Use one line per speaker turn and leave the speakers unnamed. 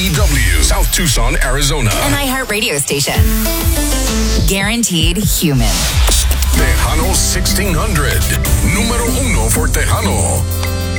KDWW, South Tucson, Arizona.
An iHeart radio station. Guaranteed human.
Tejano 1600. Número 1 for Tejano.